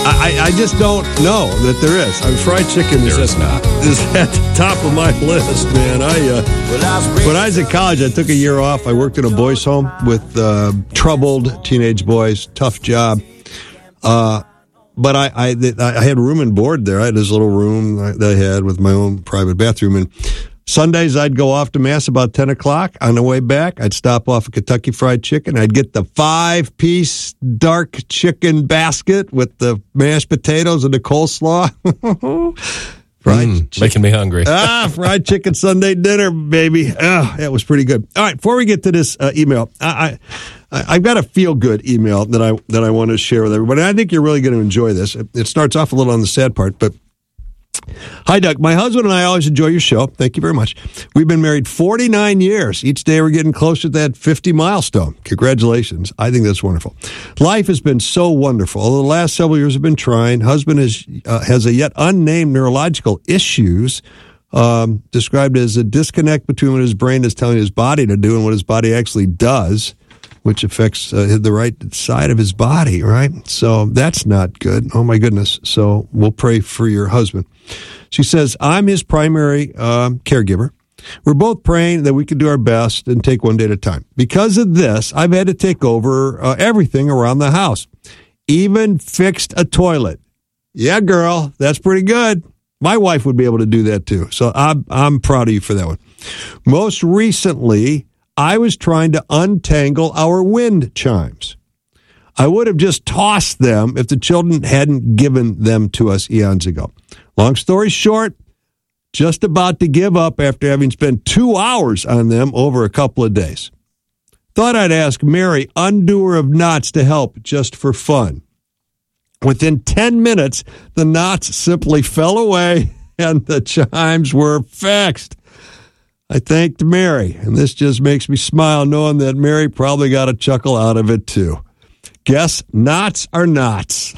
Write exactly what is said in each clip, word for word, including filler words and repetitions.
I, I just don't know that there is. I mean, fried chicken is, There's at, not. is at the top of my list, man. I uh, when I was in college, I took a year off. I worked in a boys' home with uh, troubled teenage boys. Tough job. Uh, but I, I I had room and board there. I had this little room that I had with my own private bathroom. And Sundays, I'd go off to Mass about ten o'clock. On the way back, I'd stop off at Kentucky Fried Chicken. I'd get the five-piece dark chicken basket with the mashed potatoes and the coleslaw. Fried mm, chicken. Making me hungry. ah, fried chicken Sunday dinner, baby. Ah, that was pretty good. All right, before we get to this uh, email, I, I, I've got a feel-good email that I that I want to share with everybody. I think you're really going to enjoy this. It, it starts off a little on the sad part, but hi, Doug. My husband and I always enjoy your show. Thank you very much. We've been married forty-nine years. Each day we're getting closer to that fifty milestone. Congratulations. I think that's wonderful. Life has been so wonderful. Although the last several years have been trying. Husband is, uh, has a yet unnamed neurological issues, um, described as a disconnect between what his brain is telling his body to do and what his body actually does, which affects uh, the right side of his body, right? So that's not good. Oh, my goodness. So we'll pray for your husband. She says, I'm his primary uh, caregiver. We're both praying that we can do our best and take one day at a time. Because of this, I've had to take over uh, everything around the house, even fixed a toilet. Yeah, girl, that's pretty good. My wife would be able to do that too. So I'm, I'm proud of you for that one. Most recently, I was trying to untangle our wind chimes. I would have just tossed them if the children hadn't given them to us eons ago. Long story short, just about to give up after having spent two hours on them over a couple of days. Thought I'd ask Mary, undoer of knots, to help just for fun. Within ten minutes, the knots simply fell away and the chimes were fixed. I thanked Mary, and this just makes me smile knowing that Mary probably got a chuckle out of it too. Guess knots are knots.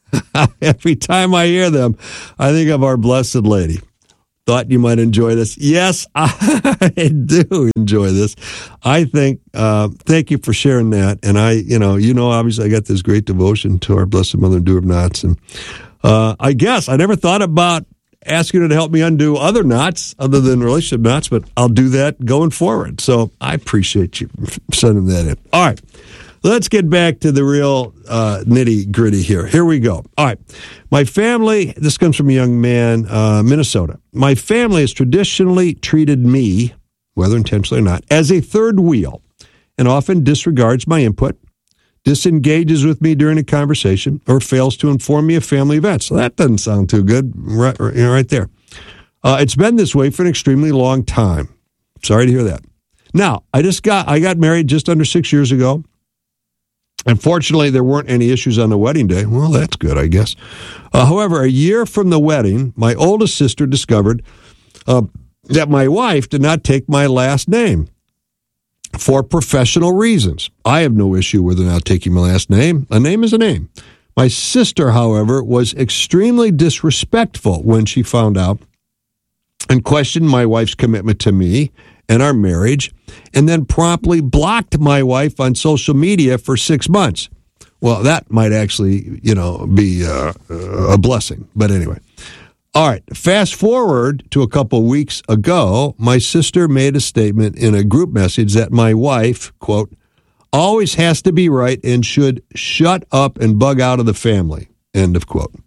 Every time I hear them, I think of our Blessed Lady. Thought you might enjoy this. Yes, I do enjoy this. I think, uh, thank you for sharing that. And I, you know, you know, obviously I got this great devotion to our Blessed Mother and Doer of Knots. And uh, I guess I never thought about asking her to help me undo other knots other than relationship knots, but I'll do that going forward. So I appreciate you sending that in. All right. Let's get back to the real uh, nitty-gritty here. Here we go. All right. My family, this comes from a young man, uh, Minnesota. My family has traditionally treated me, whether intentionally or not, as a third wheel and often disregards my input, disengages with me during a conversation, or fails to inform me of family events. So that doesn't sound too good right, right there. Uh, it's been this way for an extremely long time. Sorry to hear that. Now, I just got I got married just under six years ago. Unfortunately, there weren't any issues on the wedding day. Well, that's good, I guess. Uh, however, a year from the wedding, my oldest sister discovered uh, that my wife did not take my last name for professional reasons. I have no issue with her not taking my last name. A name is a name. My sister, however, was extremely disrespectful when she found out and questioned my wife's commitment to me and our marriage, and then promptly blocked my wife on social media for six months. Well, that might actually, you know, be uh, a blessing. But anyway. All right. Fast forward to a couple weeks ago, my sister made a statement in a group message that my wife, quote, always has to be right and should shut up and bug out of the family, end of quote.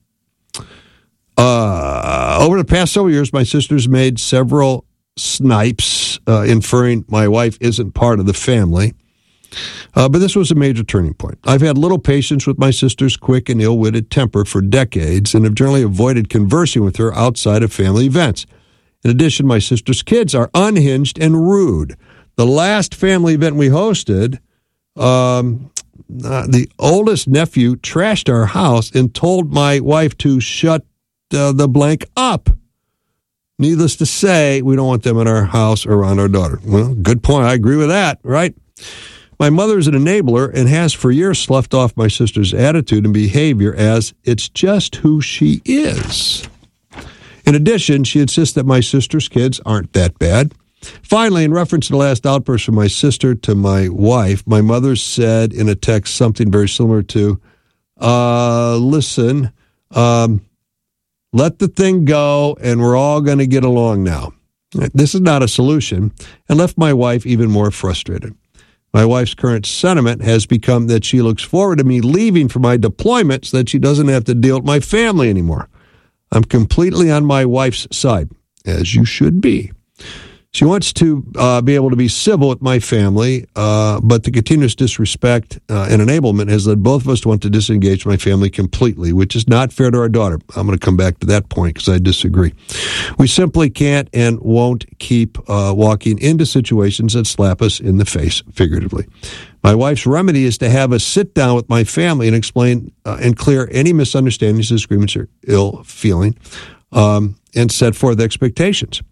Uh, over the past several years, my sister's made several snipes, uh, inferring my wife isn't part of the family. Uh, but this was a major turning point. I've had little patience with my sister's quick and ill-witted temper for decades and have generally avoided conversing with her outside of family events. In addition, my sister's kids are unhinged and rude. The last family event we hosted, um, uh, the oldest nephew trashed our house and told my wife to shut uh, the blank up. Needless to say, we don't want them in our house or around our daughter. Well, good point. I agree with that, right? My mother is an enabler and has for years sloughed off my sister's attitude and behavior as it's just who she is. In addition, she insists that my sister's kids aren't that bad. Finally, in reference to the last outburst from my sister to my wife, my mother said in a text something very similar to, uh, listen, Um, let the thing go, and we're all going to get along now. This is not a solution, and left my wife even more frustrated. My wife's current sentiment has become that she looks forward to me leaving for my deployment so that she doesn't have to deal with my family anymore. I'm completely on my wife's side, as you should be. She wants to uh, be able to be civil with my family, uh, but the continuous disrespect uh, and enablement has led both of us to want to disengage my family completely, which is not fair to our daughter. I'm going to come back to that point because I disagree. We simply can't and won't keep uh, walking into situations that slap us in the face, figuratively. My wife's remedy is to have us sit down with my family and explain uh, and clear any misunderstandings, disagreements, or ill feeling, um, and set forth expectations.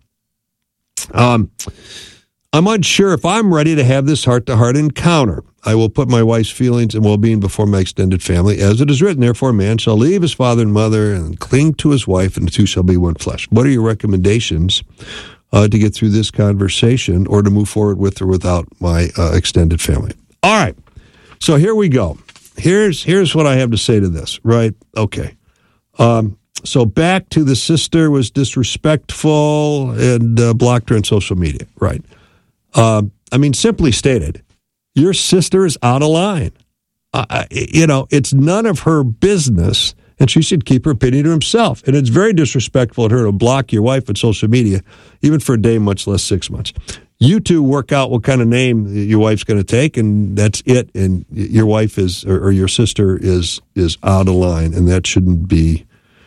Um, I'm unsure if I'm ready to have this heart-to-heart encounter. I will put my wife's feelings and well-being before my extended family. As it is written, therefore, a man shall leave his father and mother and cling to his wife, and the two shall be one flesh. What are your recommendations uh, to get through this conversation or to move forward with or without my uh, extended family? All right. So here we go. Here's here's what I have to say to this, right? Okay. Um So back to the sister was disrespectful and uh, blocked her on social media, right? Um, I mean, simply stated, your sister is out of line. Uh, you know, it's none of her business, and she should keep her opinion to herself. And it's very disrespectful of her to block your wife on social media, even for a day, much less six months. You two work out what kind of name your wife's going to take, and that's it. And your wife is, or, or your sister is, is out of line, and that shouldn't be.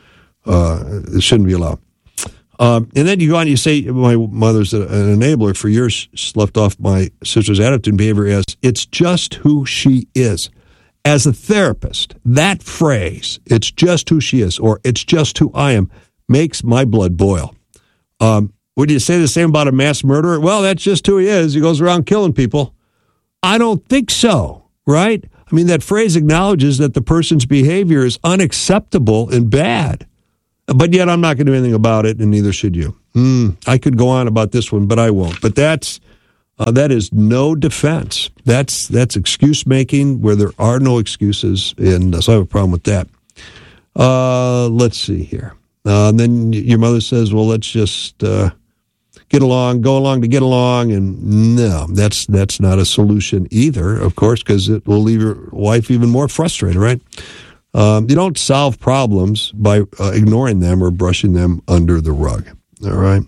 Uh, it shouldn't be allowed. Um, and then you go on, you say, my mother's an enabler. For years, left off my sister's attitude and behavior as, it's just who she is. As a therapist, that phrase, it's just who she is, or it's just who I am, makes my blood boil. Um, would you say the same about a mass murderer? Well, that's just who he is. He goes around killing people. I don't think so, right? I mean, that phrase acknowledges that the person's behavior is unacceptable and bad. But yet I'm not going to do anything about it, and neither should you. Mm, I could go on about this one, but I won't. But that's uh, that is no defense. That's that's excuse making where there are no excuses, and so I have a problem with that. Uh, let's see here. Uh, and then your mother says, "Well, let's just uh, get along, go along to get along," and no, that's that's not a solution either, of course, because it will leave your wife even more frustrated, right? Um, you don't solve problems by uh, ignoring them or brushing them under the rug. All right.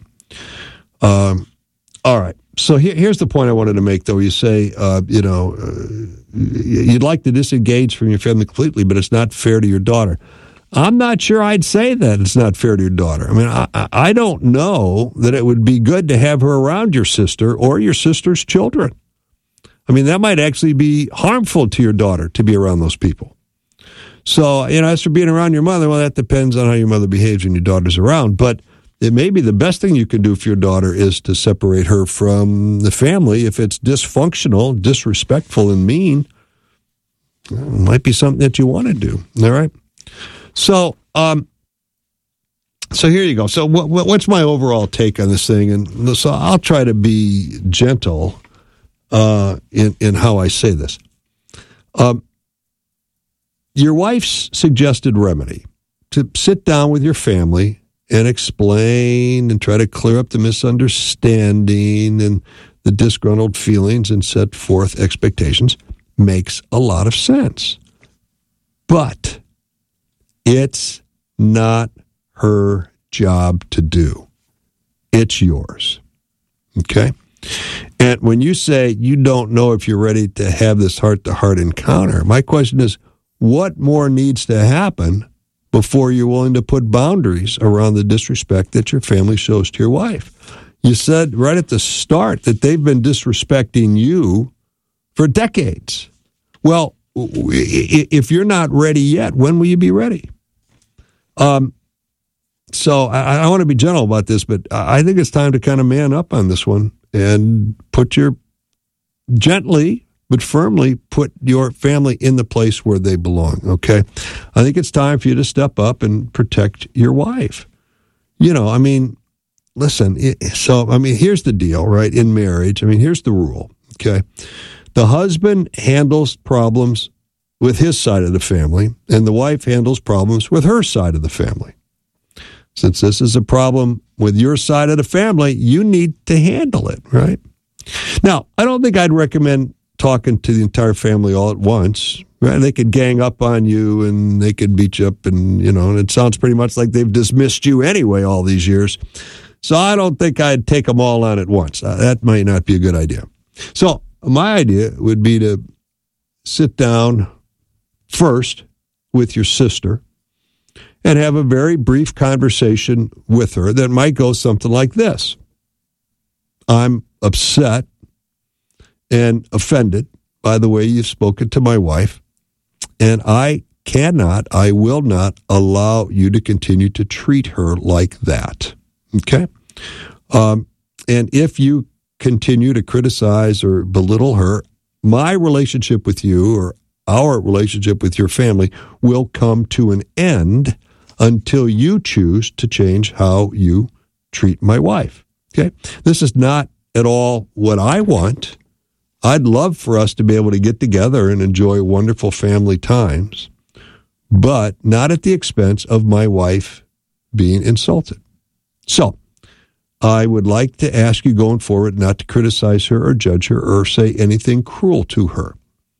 Um, all right. So here, here's the point I wanted to make, though. You say, uh, you know, uh, you'd like to disengage from your family completely, but it's not fair to your daughter. I'm not sure I'd say that it's not fair to your daughter. I mean, I, I don't know that it would be good to have her around your sister or your sister's children. I mean, that might actually be harmful to your daughter to be around those people. So, you know, as for being around your mother, well, that depends on how your mother behaves when your daughter's around. But it may be the best thing you can do for your daughter is to separate her from the family. If it's dysfunctional, disrespectful, and mean, it might be something that you want to do. All right? So, um, so here you go. So what, what's my overall take on this thing? And so I'll try to be gentle uh, in, in how I say this. Um, Your wife's suggested remedy to sit down with your family and explain and try to clear up the misunderstanding and the disgruntled feelings and set forth expectations makes a lot of sense. But it's not her job to do. It's yours. Okay? And when you say you don't know if you're ready to have this heart-to-heart encounter, my question is, what more needs to happen before you're willing to put boundaries around the disrespect that your family shows to your wife? You said right at the start that they've been disrespecting you for decades. Well, if you're not ready yet, when will you be ready? Um, so I, I want to be gentle about this, but I think it's time to kind of man up on this one and put your gently but firmly put your family in the place where they belong, okay? I think it's time for you to step up and protect your wife. You know, I mean, listen, it, so, I mean, here's the deal, right? In marriage, I mean, here's the rule, okay? The husband handles problems with his side of the family, and the wife handles problems with her side of the family. Since this is a problem with your side of the family, you need to handle it, right? Now, I don't think I'd recommend talking to the entire family all at once. Right? They could gang up on you and they could beat you up, and, you know, and it sounds pretty much like they've dismissed you anyway all these years. So I don't think I'd take them all on at once. Uh, that might not be a good idea. So my idea would be to sit down first with your sister and have a very brief conversation with her that might go something like this. I'm upset and offended by the way you've spoken to my wife, and I cannot, I will not allow you to continue to treat her like that. Okay? Um, and if you continue to criticize or belittle her, my relationship with you or our relationship with your family will come to an end until you choose to change how you treat my wife. Okay? This is not at all what I want. I'd love for us to be able to get together and enjoy wonderful family times, but not at the expense of my wife being insulted. So, I would like to ask you going forward not to criticize her or judge her or say anything cruel to her.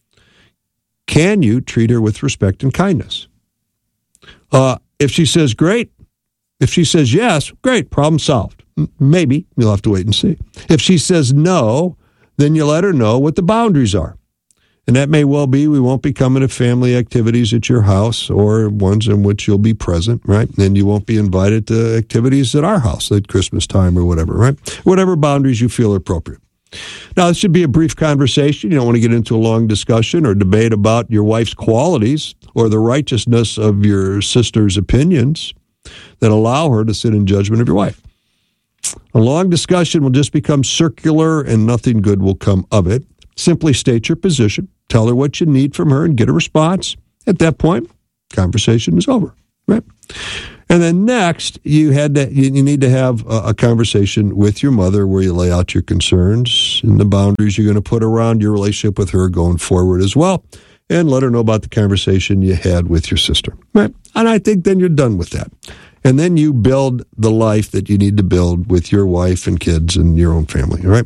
Can you treat her with respect and kindness? Uh, if she says great, if she says yes, great, problem solved. Maybe. You'll have to wait and see. If she says no, then you let her know what the boundaries are. And that may well be we won't be coming to family activities at your house or ones in which you'll be present, right? And you won't be invited to activities at our house at Christmas time or whatever, right? Whatever boundaries you feel are appropriate. Now, this should be a brief conversation. You don't want to get into a long discussion or debate about your wife's qualities or the righteousness of your sister's opinions that allow her to sit in judgment of your wife. A long discussion will just become circular and nothing good will come of it. Simply state your position, tell her what you need from her, and get a response. At that point, conversation is over, right? And then next, you had to, you need to have a, a conversation with your mother where you lay out your concerns and the boundaries you're going to put around your relationship with her going forward as well, and let her know about the conversation you had with your sister, right? And I think then you're done with that. And then you build the life that you need to build with your wife and kids and your own family, all right?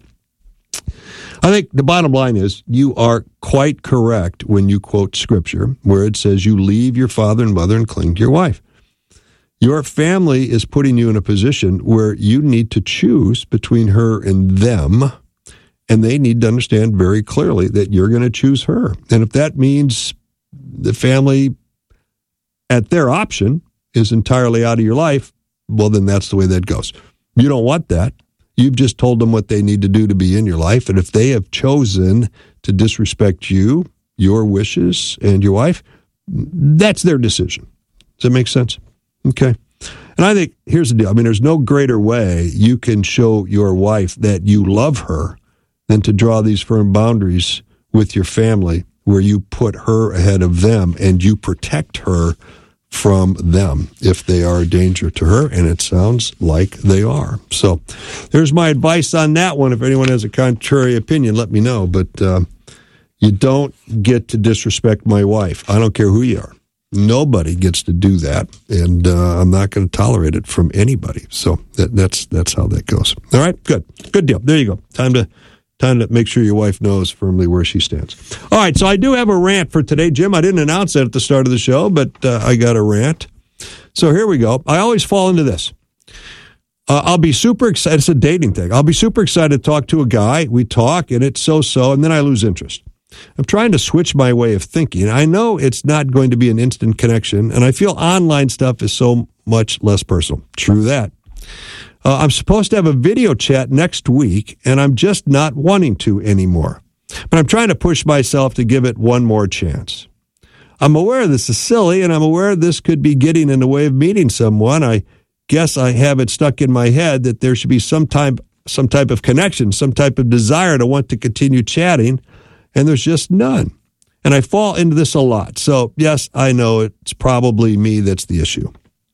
I think the bottom line is you are quite correct when you quote Scripture where it says you leave your father and mother and cling to your wife. Your family is putting you in a position where you need to choose between her and them, and they need to understand very clearly that you're going to choose her. And if that means the family at their option is entirely out of your life, well, then that's the way that goes. You don't want that. You've just told them what they need to do to be in your life. And if they have chosen to disrespect you, your wishes, and your wife, that's their decision. Does that make sense? Okay. And I think, here's the deal. I mean, there's no greater way you can show your wife that you love her than to draw these firm boundaries with your family where you put her ahead of them and you protect her from them if they are a danger to her, and it sounds like they are. So there's my advice on that one. If anyone has a contrary opinion, let me know. But uh, you don't get to disrespect my wife. I don't care who you are. Nobody gets to do that, and uh, I'm not going to tolerate it from anybody. So that, that's that's how that goes. All right, good. Good deal. There you go. Time to Time to make sure your wife knows firmly where she stands. All right, so I do have a rant for today, Jim. I didn't announce that at the start of the show, but uh, I got a rant. So here we go. I always fall into this. Uh, I'll be super excited. It's a dating thing. I'll be super excited to talk to a guy. We talk, and it's so-so, and then I lose interest. I'm trying to switch my way of thinking. I know it's not going to be an instant connection, and I feel online stuff is so much less personal. True that. Uh, I'm supposed to have a video chat next week, and I'm just not wanting to anymore. But I'm trying to push myself to give it one more chance. I'm aware this is silly, and I'm aware this could be getting in the way of meeting someone. I guess I have it stuck in my head that there should be some type, some type of connection, some type of desire to want to continue chatting, and there's just none. And I fall into this a lot. So, yes, I know it's probably me that's the issue.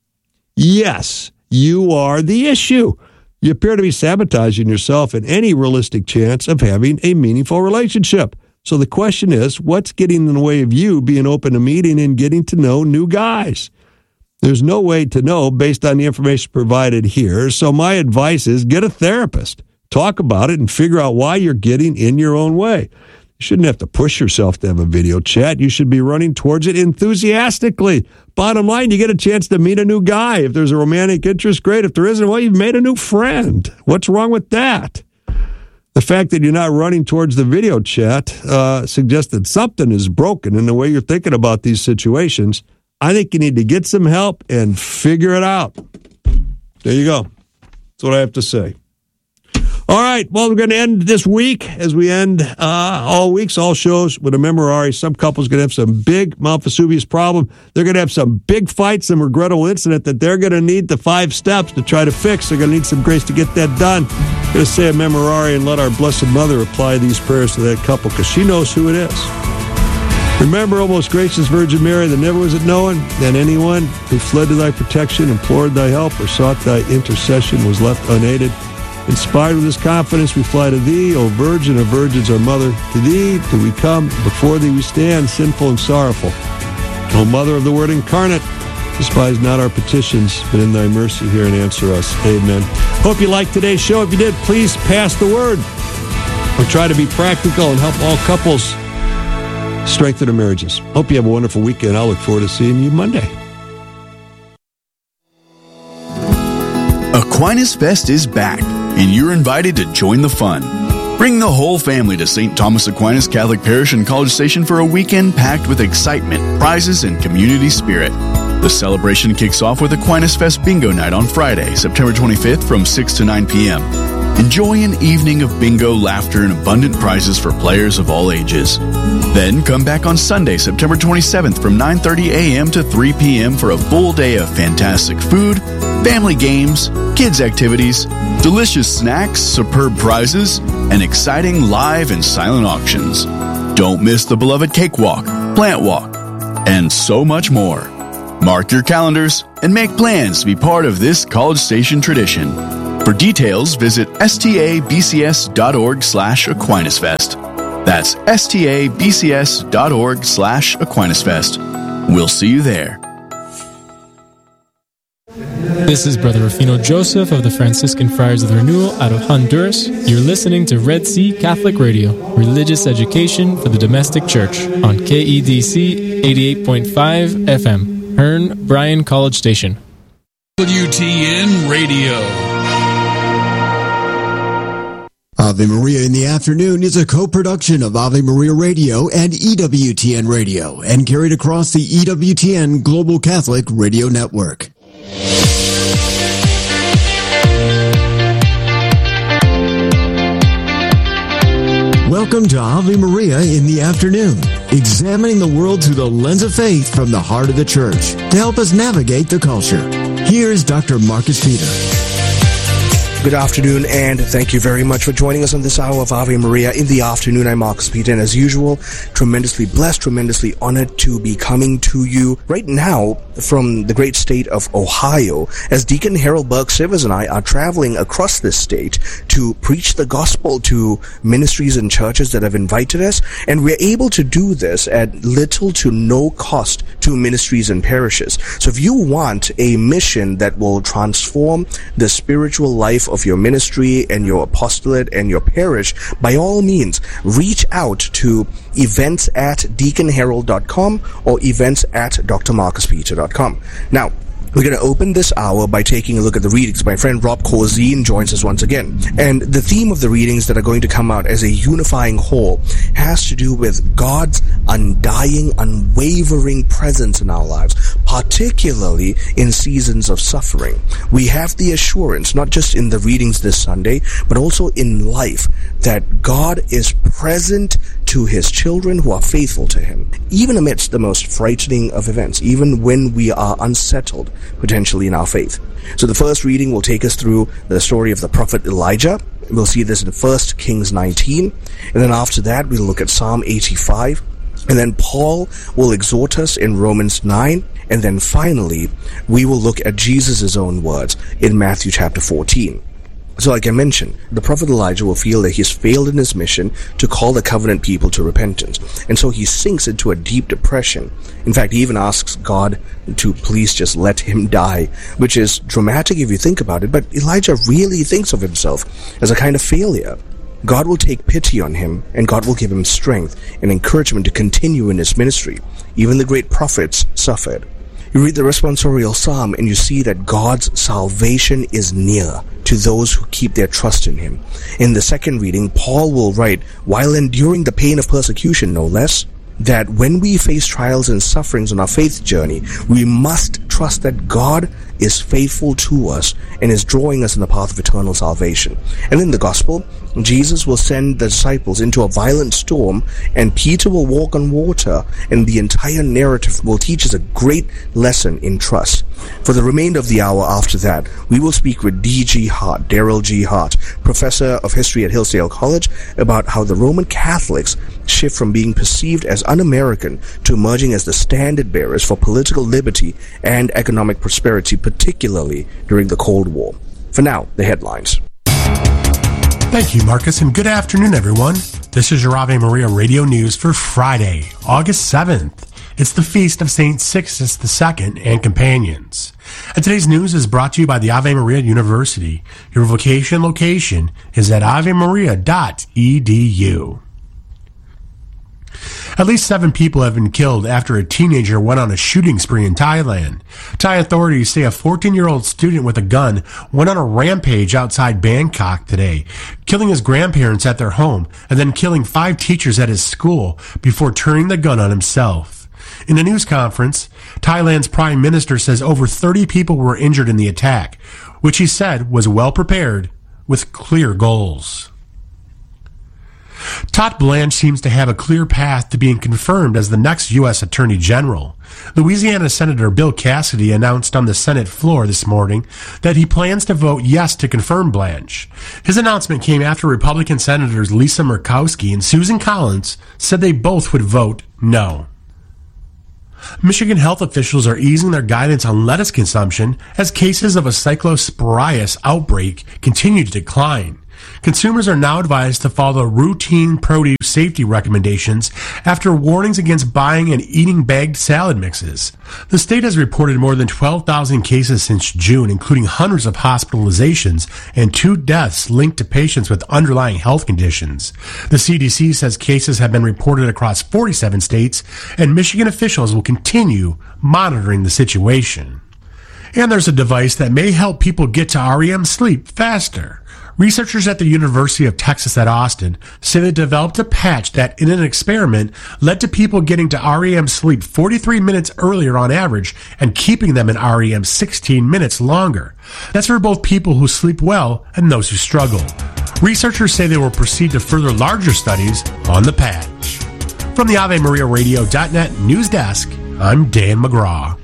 Yes. You are the issue. You appear to be sabotaging yourself and any realistic chance of having a meaningful relationship. So the question is, what's getting in the way of you being open to meeting and getting to know new guys? There's no way to know based on the information provided here. So my advice is get a therapist. Talk about it and figure out why you're getting in your own way. You shouldn't have to push yourself to have a video chat. You should be running towards it enthusiastically. Bottom line, you get a chance to meet a new guy. If there's a romantic interest, great. If there isn't, well, you've made a new friend. What's wrong with that? The fact that you're not running towards the video chat uh, suggests that something is broken in the way you're thinking about these situations. I think you need to get some help and figure it out. There you go. That's what I have to say. All right, well, we're going to end this week as we end uh, all weeks, all shows with a memorare. Some couples going to have some big Mount Vesuvius problem. They're going to have some big fight, some regrettable incident that they're going to need the five steps to try to fix. They're going to need some grace to get that done. We're going to say a memorare and let our Blessed Mother apply these prayers to that couple because she knows who it is. Remember, O most gracious Virgin Mary, that never was it known that anyone who fled to thy protection, implored thy help, or sought thy intercession was left unaided. Inspired with this confidence, we fly to thee, O Virgin of Virgins, our Mother. To thee do we come, before thee we stand, sinful and sorrowful. O Mother of the Word incarnate, despise not our petitions, but in thy mercy hear and answer us. Amen. Hope you liked today's show. If you did, please pass the word. Or try to be practical and help all couples strengthen their marriages. Hope you have a wonderful weekend. I'll look forward to seeing you Monday. Aquinas Fest is back, and you're invited to join the fun. Bring the whole family to Saint Thomas Aquinas Catholic Parish in College Station for a weekend packed with excitement, prizes, and community spirit. The celebration kicks off with Aquinas Fest Bingo Night on Friday, September twenty-fifth from six to nine p.m. Enjoy an evening of bingo, laughter, and abundant prizes for players of all ages. Then come back on Sunday, September twenty-seventh from nine thirty a.m. to three p.m. for a full day of fantastic food, family games, kids' activities, delicious snacks, superb prizes, and exciting live and silent auctions. Don't miss the beloved cakewalk, plant walk, and so much more. Mark your calendars and make plans to be part of this College Station tradition. For details, visit stabcs.org slash Aquinas Fest. That's stabcs.org slash Aquinas Fest. We'll see you there. This is Brother Rufino Joseph of the Franciscan Friars of the Renewal out of Honduras. You're listening to Red Sea Catholic Radio, religious education for the domestic church on K E D C eighty-eight point five F M, Hearn Bryan College Station. W T N Radio. Ave Maria in the Afternoon is a co-production of Ave Maria Radio and E W T N Radio and carried across the E W T N Global Catholic Radio Network. Welcome to Ave Maria in the Afternoon, examining the world through the lens of faith from the heart of the Church to help us navigate the culture. Here's Doctor Marcus Peter. Good afternoon, and thank you very much for joining us on this hour of Ave Maria in the Afternoon. I'm Marcus Peter, and as usual, tremendously blessed, tremendously honored to be coming to you right now from the great state of Ohio, as Deacon Harold Burke Sivers and I are traveling across this state to preach the gospel to ministries and churches that have invited us, and we're able to do this at little to no cost to ministries and parishes. So if you want a mission that will transform the spiritual life of your ministry and your apostolate and your parish, by all means, reach out to events at deacon harold dot com or events at d r marcus peter dot com. Now, we're going to open this hour by taking a look at the readings. My friend Rob Corzine joins us once again. And the theme of the readings that are going to come out as a unifying whole has to do with God's undying, unwavering presence in our lives, particularly in seasons of suffering. We have the assurance, not just in the readings this Sunday, but also in life, that God is present to His children who are faithful to Him, even amidst the most frightening of events, even when we are unsettled potentially in our faith. So the first reading will take us through the story of the prophet Elijah. We'll see this in First Kings nineteen, and then after that we'll look at Psalm eighty-five, and then Paul will exhort us in Romans nine, and then finally we will look at Jesus' own words in Matthew chapter fourteen. So like I mentioned, the prophet Elijah will feel that he's failed in his mission to call the covenant people to repentance. And so he sinks into a deep depression. In fact, he even asks God to please just let him die, which is dramatic if you think about it, but Elijah really thinks of himself as a kind of failure. God will take pity on him, and God will give him strength and encouragement to continue in his ministry. Even the great prophets suffered. You read the responsorial psalm and you see that God's salvation is near to those who keep their trust in him. In the second reading, Paul will write, while enduring the pain of persecution no less, that when we face trials and sufferings on our faith journey, we must trust that God is faithful to us and is drawing us in the path of eternal salvation. And in the gospel, Jesus will send the disciples into a violent storm, and Peter will walk on water, and the entire narrative will teach us a great lesson in trust. For the remainder of the hour after that, we will speak with D G Hart, Daryl G. Hart, professor of history at Hillsdale College, about how the Roman Catholics shift from being perceived as un-American to emerging as the standard bearers for political liberty and economic prosperity, particularly during the Cold War. For now, the headlines. Thank you, Marcus, and good afternoon, everyone. This is your Ave Maria Radio News for Friday, August seventh. It's the feast of Saint Sixtus the Second and companions. And today's news is brought to you by the Ave Maria University. Your vocation location is at ave maria dot e d u. At least seven people have been killed after a teenager went on a shooting spree in Thailand. Thai authorities say a fourteen-year-old student with a gun went on a rampage outside Bangkok today, killing his grandparents at their home and then killing five teachers at his school before turning the gun on himself. In a news conference, Thailand's prime minister says over thirty people were injured in the attack, which he said was well prepared with clear goals. Todd Blanche seems to have a clear path to being confirmed as the next U S Attorney General. Louisiana Senator Bill Cassidy announced on the Senate floor this morning that he plans to vote yes to confirm Blanche. His announcement came after Republican Senators Lisa Murkowski and Susan Collins said they both would vote no. Michigan health officials are easing their guidance on lettuce consumption as cases of a cyclosporias outbreak continue to decline. Consumers are now advised to follow routine produce safety recommendations after warnings against buying and eating bagged salad mixes. The state has reported more than twelve thousand cases since June, including hundreds of hospitalizations and two deaths linked to patients with underlying health conditions. The C D C says cases have been reported across forty-seven states, and Michigan officials will continue monitoring the situation. And there's a device that may help people get to R E M sleep faster. Researchers at the University of Texas at Austin say they developed a patch that, in an experiment, led to people getting to R E M sleep forty-three minutes earlier on average and keeping them in R E M sixteen minutes longer. That's for both people who sleep well and those who struggle. Researchers say they will proceed to further larger studies on the patch. From the Ave Maria Radio dot net news desk, I'm Dan McGraw.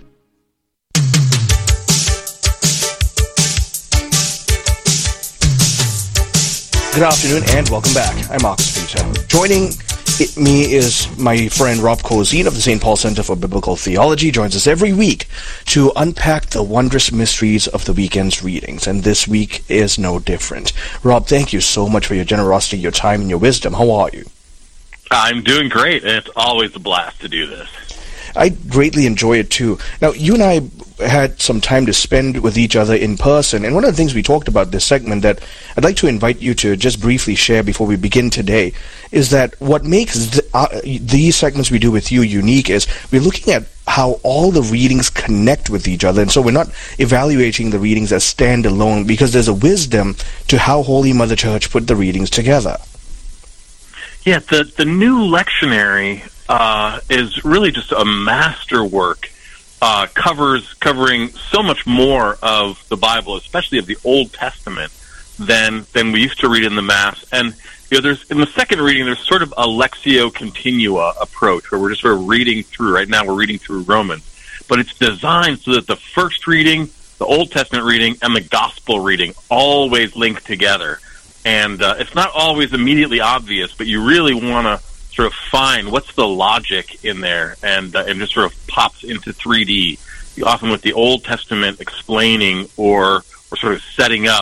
Good afternoon and welcome back. I'm Marcus Peter. Joining me is my friend Rob Cozine of the Saint Paul Center for Biblical Theology. Joins us every week to unpack the wondrous mysteries of the weekend's readings, and this week is no different. Rob, thank you so much for your generosity, your time, and your wisdom. How are you? I'm doing great, and it's always a blast to do this. I greatly enjoy it too. Now, you and I had some time to spend with each other in person, and one of the things we talked about this segment that I'd like to invite you to just briefly share before we begin today is that what makes th- uh, these segments we do with you unique is we're looking at how all the readings connect with each other, and so we're not evaluating the readings as standalone because there's a wisdom to how Holy Mother Church put the readings together. Yeah, the, the new lectionary Uh, is really just a masterwork, uh, covers covering so much more of the Bible, especially of the Old Testament, than than we used to read in the Mass. And you know, there's in the second reading, there's sort of a Lectio Continua approach, where we're just sort of reading through. Right now, we're reading through Romans, but it's designed so that the first reading, the Old Testament reading, and the Gospel reading always link together. And uh, it's not always immediately obvious, but you really want to sort of find what's the logic in there, and uh, and just sort of pops into three D. You often with the Old Testament explaining or or sort of setting up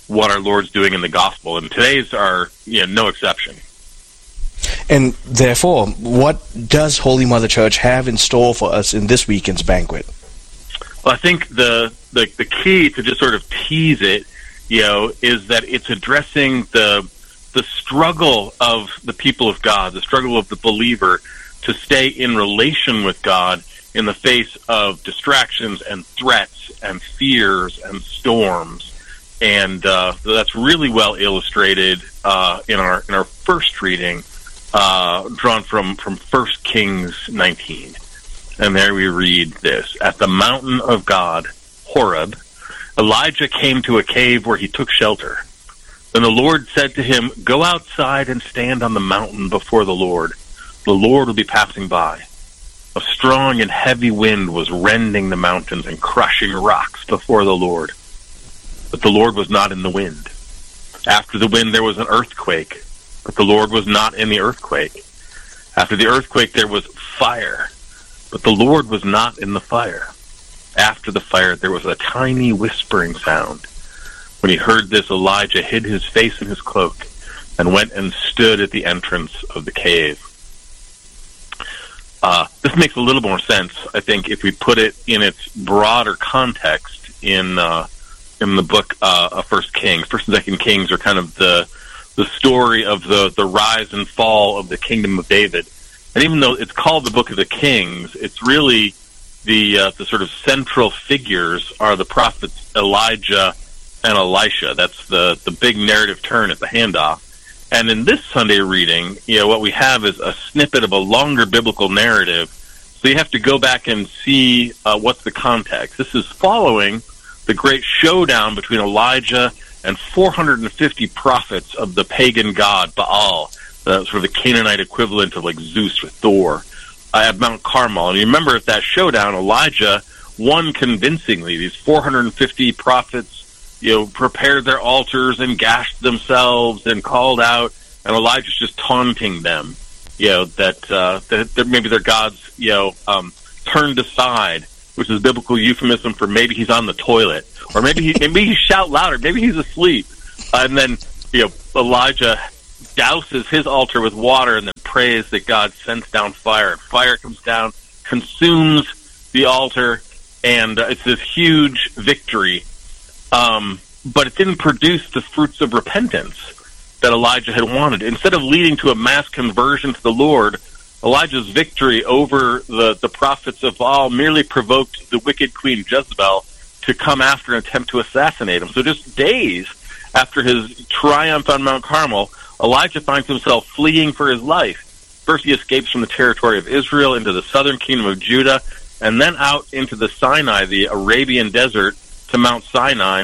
what our Lord's doing in the gospel, and today's are you know, no exception. And therefore, what does Holy Mother Church have in store for us in this weekend's banquet? Well, I think the, the the key to just sort of tease it, you know, is that it's addressing the the struggle of the people of God, the struggle of the believer to stay in relation with God in the face of distractions and threats and fears and storms. And uh, that's really well illustrated uh, in our in our first reading, uh, drawn from, from First Kings nineteen. And there we read this. At the mountain of God, Horeb, Elijah came to a cave where he took shelter. Then the Lord said to him, "Go outside and stand on the mountain before the Lord. The Lord will be passing by." A strong and heavy wind was rending the mountains and crushing rocks before the Lord. But the Lord was not in the wind. After the wind there was an earthquake, but the Lord was not in the earthquake. After the earthquake there was fire, but the Lord was not in the fire. After the fire there was a tiny whispering sound. When he heard this, Elijah hid his face in his cloak and went and stood at the entrance of the cave. Uh, this makes a little more sense, I think, if we put it in its broader context in uh, in the book uh, of First Kings. First and Second Kings are kind of the the story of the, the rise and fall of the kingdom of David. And even though it's called the Book of the Kings, it's really the uh, the sort of central figures are the prophets Elijah and Elisha. That's the, the big narrative turn at the handoff. And in this Sunday reading, you know, what we have is a snippet of a longer biblical narrative. So you have to go back and see uh, what's the context. This is following the great showdown between Elijah and four hundred fifty prophets of the pagan god Baal, the sort of the Canaanite equivalent of like Zeus or Thor, uh, at Mount Carmel. And you remember at that showdown, Elijah won convincingly. These four hundred fifty prophets, you know, prepared their altars and gashed themselves and called out, and Elijah's just taunting them, you know, that, uh, that, that maybe their gods, you know, um, turned aside, which is a biblical euphemism for maybe he's on the toilet, or maybe he, maybe he shout louder, maybe he's asleep. Uh, and then, you know, Elijah douses his altar with water and then prays that God sends down fire. And fire comes down, consumes the altar, and uh, it's this huge victory. Um, but it didn't produce the fruits of repentance that Elijah had wanted. Instead of leading to a mass conversion to the Lord, Elijah's victory over the, the prophets of Baal merely provoked the wicked queen Jezebel to come after and attempt to assassinate him. So just days after his triumph on Mount Carmel, Elijah finds himself fleeing for his life. First he escapes from the territory of Israel into the southern kingdom of Judah, and then out into the Sinai, the Arabian desert, to Mount Sinai,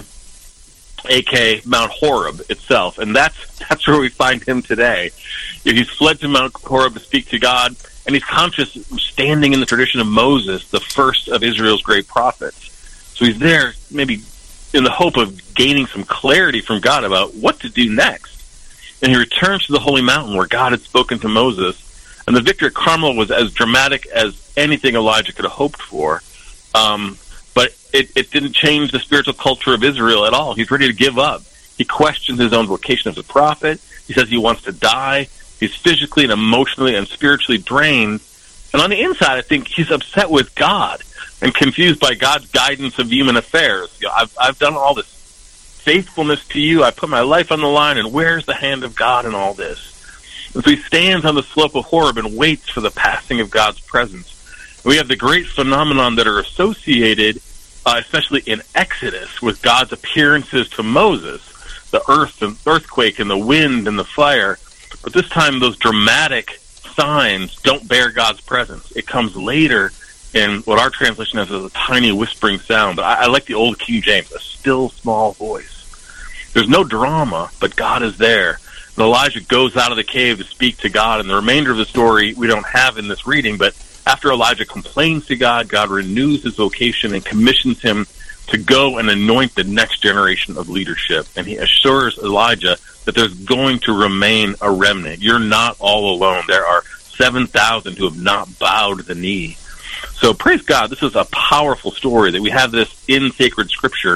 aka Mount Horeb itself. And that's that's where we find him today. He's fled to Mount Horeb to speak to God, and he's conscious standing in the tradition of Moses, the first of Israel's great prophets. So he's there maybe in the hope of gaining some clarity from God about what to do next. And he returns to the holy mountain where God had spoken to Moses. And the victory at Carmel was as dramatic as anything Elijah could have hoped for. Um, but it, it didn't change the spiritual culture of Israel at all. He's ready to give up. He questions his own vocation as a prophet. He says he wants to die. He's physically and emotionally and spiritually drained. And on the inside, I think he's upset with God and confused by God's guidance of human affairs. You know, I've, I've done all this faithfulness to you. I put my life on the line, and where's the hand of God in all this? And so he stands on the slope of Horeb and waits for the passing of God's presence. And we have the great phenomenon that are associated, uh, especially in Exodus, with God's appearances to Moses, the earth and earthquake and the wind and the fire. But this time those dramatic signs don't bear God's presence. It comes later in what our translation has as a tiny whispering sound. But I, I like the old King James, a still small voice. There's no drama, but God is there. And Elijah goes out of the cave to speak to God, and the remainder of the story we don't have in this reading, but after Elijah complains to God, God renews his vocation and commissions him to go and anoint the next generation of leadership. And he assures Elijah that there's going to remain a remnant. You're not all alone. There are seven thousand who have not bowed the knee. So praise God, this is a powerful story that we have this in sacred scripture.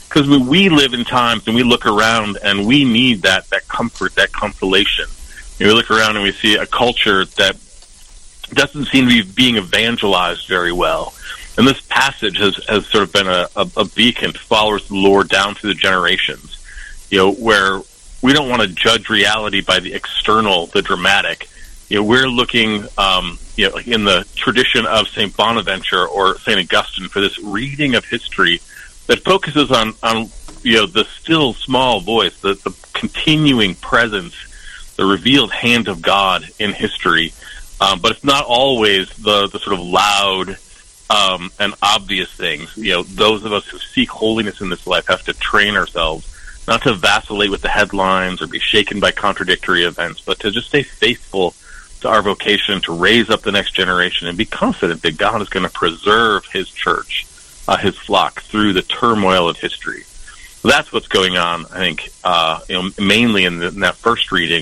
because we, we live in times and we look around and we need that, that comfort, that consolation. You know, we look around and we see a culture that doesn't seem to be being evangelized very well. And this passage has, has sort of been a, a, a beacon to followers of the Lord down through the generations, you know, where we don't want to judge reality by the external, the dramatic. You know, we're looking, um, you know, in the tradition of Saint Bonaventure or Saint Augustine for this reading of history that focuses on, on you know, the still small voice, the, the continuing presence, the revealed hand of God in history. Um, but it's not always the, the sort of loud um, and obvious things. You know, those of us who seek holiness in this life have to train ourselves not to vacillate with the headlines or be shaken by contradictory events, but to just stay faithful to our vocation to raise up the next generation and be confident that God is going to preserve his church, uh, his flock, through the turmoil of history. So that's what's going on, I think, uh, you know, mainly in, the, in that first reading.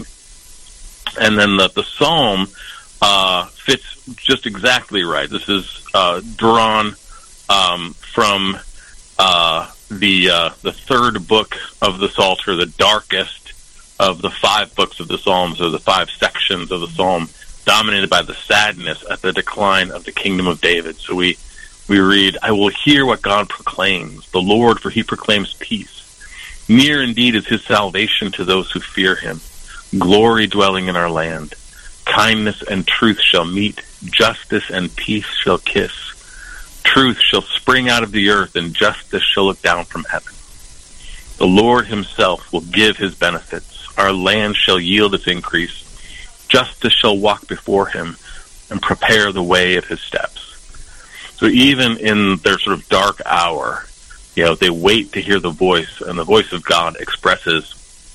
And then the, the psalm uh, fits just exactly right. This is uh, drawn um, from uh, the uh, the third book of the Psalter, the darkest of the five books of the Psalms, or the five sections of the Psalm, dominated by the sadness at the decline of the kingdom of David. So we we read, "I will hear what God proclaims, the Lord, for he proclaims peace. Near indeed is his salvation to those who fear him. Glory dwelling in our land. Kindness and truth shall meet, justice and peace shall kiss. Truth shall spring out of the earth, and justice shall look down from heaven. The Lord himself will give his benefits. Our land shall yield its increase. Justice shall walk before him and prepare the way of his steps." So even in their sort of dark hour, you know, they wait to hear the voice, and the voice of God expresses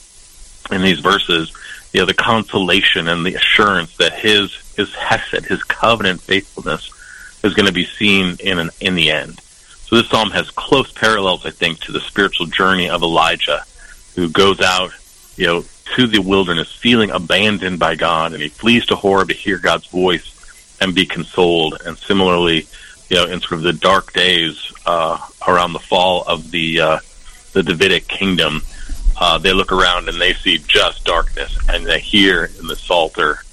in these verses, you know, the consolation and the assurance that his his hesed, his covenant faithfulness, is going to be seen in an, in the end. So this psalm has close parallels, I think, to the spiritual journey of Elijah, who goes out, you know, to the wilderness, feeling abandoned by God, and he flees to Horeb to hear God's voice and be consoled. And similarly, you know, in sort of the dark days uh, around the fall of the uh, the Davidic kingdom, uh, they look around and they see just darkness, and they hear in the Psalter